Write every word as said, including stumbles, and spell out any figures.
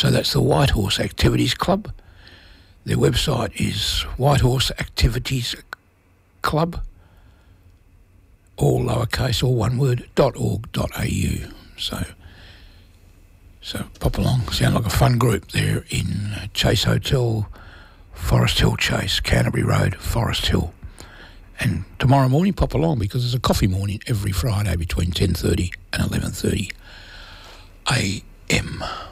So that's the White Horse Activities Club. Their website is White Horse Activities Club, all lowercase, all one word, dot org dot a u. So, so pop along. Sound like a fun group there in Chase Hotel, Forest Hill Chase, Canterbury Road, Forest Hill. And tomorrow morning, pop along because there's a coffee morning every Friday between ten thirty and eleven thirty a m.